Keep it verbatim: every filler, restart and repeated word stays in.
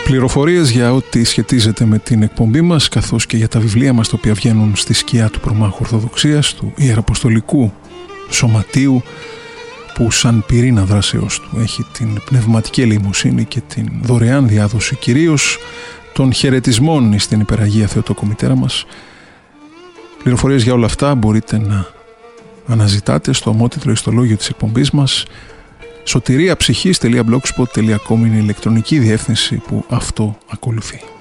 Πληροφορίες για ό,τι σχετίζεται με την εκπομπή μας, καθώς και για τα βιβλία μας τα οποία βγαίνουν στη σκιά του προμάχου Ορθοδοξίας, του Ιεραποστολικού Σωματείου, που σαν πυρήνα δράσεως του έχει την πνευματική ελεημοσύνη και την δωρεάν διάδοση κυρίως των χαιρετισμών στην Υπεραγία Θεοτόκο Μητέρα μας. Πληροφορίες για όλα αυτά μπορείτε να αναζητάτε στο ομότιτλο ιστολόγιο της εκπομπής μας. σωτηρία ψυχής τελεία blogspot τελεία com είναι η ηλεκτρονική διεύθυνση που αυτό ακολουθεί.